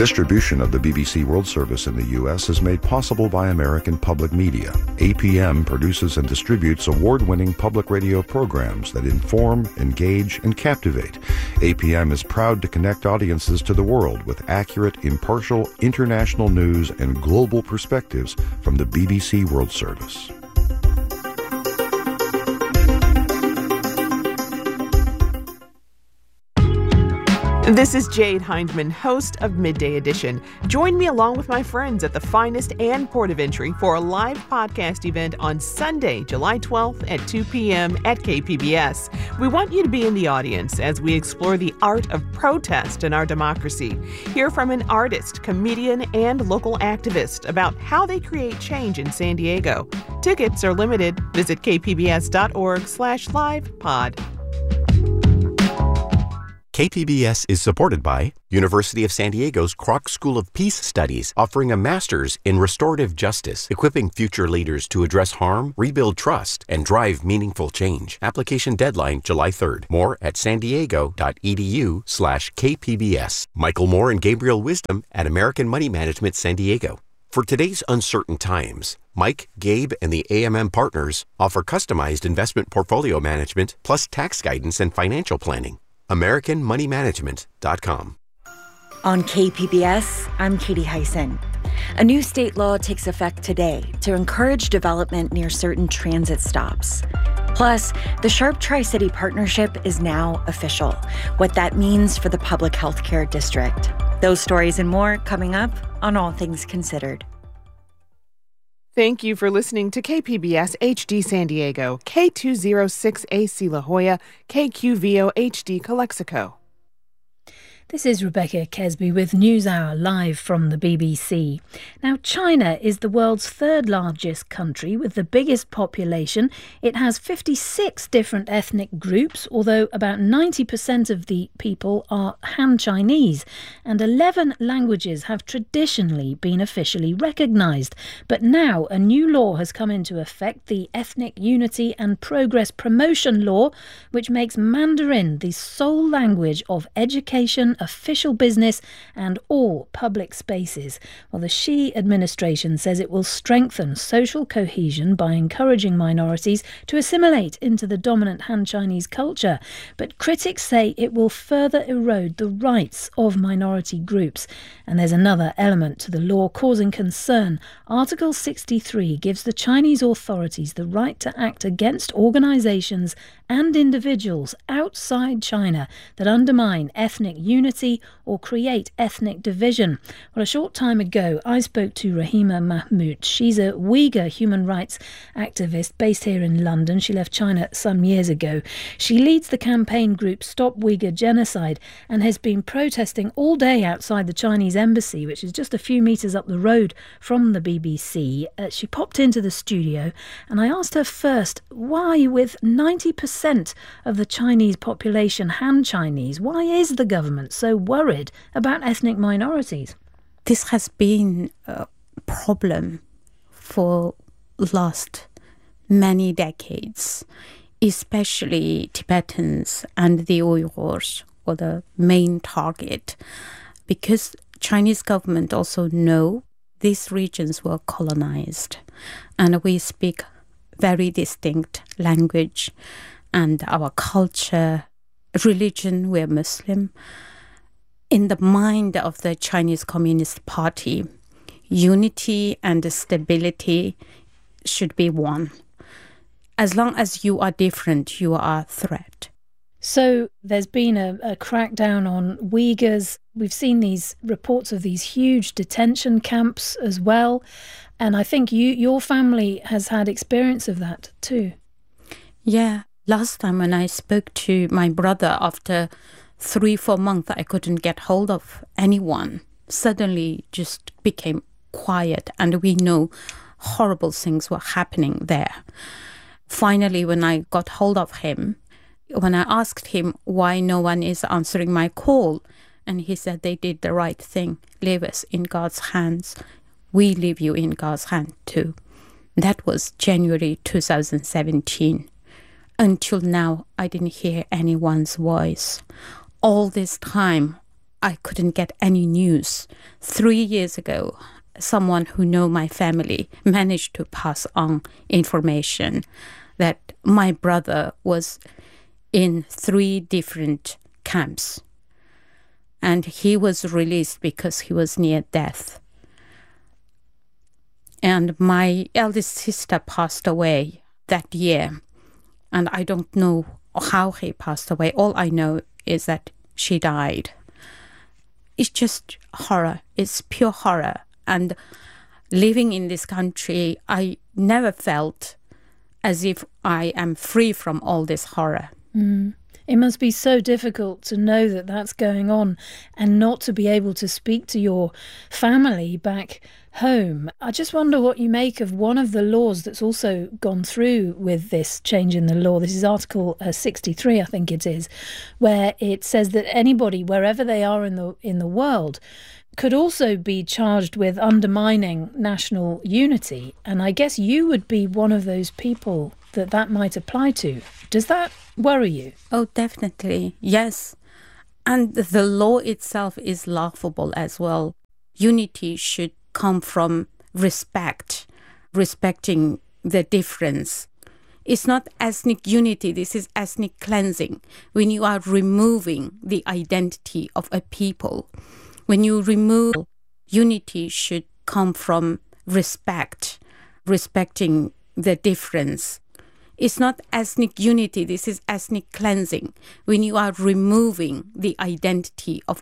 Distribution of the BBC World Service in the U.S. is made possible by American Public Media. APM produces and distributes award-winning public radio programs that inform, engage, and captivate. APM is proud to connect audiences to the world with accurate, impartial, international news and global perspectives from the BBC World Service. This is Jade Hindman, host of Midday Edition. Join me along with my friends at the finest and port of entry for a live podcast event on Sunday, July 12th at 2 p.m. at KPBS. We want you to be in the audience as we explore the art of protest in our democracy. Hear from an artist, comedian, and local activist about how they create change in San Diego. Tickets are limited. Visit kpbs.org/livepod. KPBS is supported by University of San Diego's Kroc School of Peace Studies, offering a master's in restorative justice, equipping future leaders to address harm, rebuild trust, and drive meaningful change. Application deadline July 3rd. More at sandiego.edu/KPBS. Michael Moore and Gabriel Wisdom at American Money Management San Diego. For today's uncertain times, Mike, Gabe, and the AMM partners offer customized investment portfolio management plus tax guidance and financial planning. AmericanMoneyManagement.com. On KPBS, I'm Katie Hyson. A new state law takes effect today to encourage development near certain transit stops. Plus, the Sharp Tri-City Partnership is now official, what that means for the public health care district. Those stories and more coming up on All Things Considered. Thank you for listening to KPBS HD San Diego, K206AC La Jolla, KQVO HD Calexico. This is Rebecca Kesby with NewsHour live from the BBC. Now, China is the world's third largest country with the biggest population. It has 56 different ethnic groups, although about 90% of the people are Han Chinese, and 11 languages have traditionally been officially recognised. But now a new law has come into effect, the Ethnic Unity and Progress Promotion Law, which makes Mandarin the sole language of education, official business and all public spaces. Well, the Xi administration says it will strengthen social cohesion by encouraging minorities to assimilate into the dominant Han Chinese culture. But critics say it will further erode the rights of minority groups. And there's another element to the law causing concern. Article 63 gives the Chinese authorities the right to act against organisations and individuals outside China that undermine ethnic unity or create ethnic division. Well, a short time ago, I spoke to Rahima Mahmood. She's a Uyghur human rights activist based here in London. She left China some years ago. She leads the campaign group Stop Uyghur Genocide and has been protesting all day outside the Chinese embassy, which is just a few metres up the road from the BBC. She popped into the studio and I asked her first, why, with 90% of the Chinese population Han Chinese, why is the government so worried about ethnic minorities? This has been a problem for last many decades, especially Tibetans and the Uyghurs were the main target, because Chinese government also know these regions were colonized and we speak very distinct language and our culture, religion, we're Muslim. In the mind of the Chinese Communist Party, unity and stability should be one. As long as you are different, you are a threat. So there's been a crackdown on Uyghurs. We've seen these reports of these huge detention camps as well. And I think your family has had experience of that too. Yeah. Last time when I spoke to my brother, after 3-4 months, I couldn't get hold of anyone. Suddenly just became quiet and we know horrible things were happening there. Finally, when I got hold of him, when I asked him why no one is answering my call, and he said they did the right thing, leave us in God's hands. We leave you in God's hand too. That was January 2017. Until now, I didn't hear anyone's voice. All this time, I couldn't get any news. 3 years ago, someone who know my family managed to pass on information that my brother was in 3 different camps. And he was released because he was near death. And my eldest sister passed away that year. And I don't know how he passed away. All I know is that she died. It's just horror. It's pure horror. And living in this country, I never felt as if I am free from all this horror. It must be so difficult to know that that's going on and not to be able to speak to your family back home. I just wonder what you make of one of the laws that's also gone through with this change in the law. This is Article 63, I think it is, where it says that anybody, wherever they are in the world, could also be charged with undermining national unity. And I guess you would be one of those people that might apply to. Does that worry you? Oh, definitely. Yes. And the law itself is laughable as well. Unity should come from respect, respecting the difference. It's not ethnic unity, this is ethnic cleansing. When you are removing the identity of a people, when you remove, unity should come from respect, respecting the difference. It's not ethnic unity, this is ethnic cleansing. When you are removing the identity of